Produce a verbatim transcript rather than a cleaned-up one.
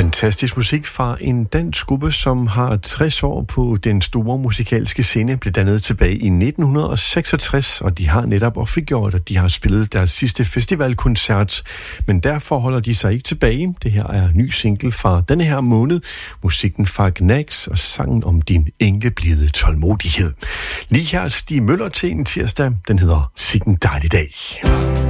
Fantastisk musik fra en dansk gruppe, som har tres år på den store musikalske scene, blev dannet tilbage i nitten seksogtres, og de har netop offentliggjort, at de har spillet deres sidste festivalkoncert, men derfor holder de sig ikke tilbage. Det her er en ny single fra denne her måned, musikken fra Gnags og sangen om din enkeblide tålmodighed. Lige her Stig Møller til en tirsdag, den hedder Sikken dejlig dag.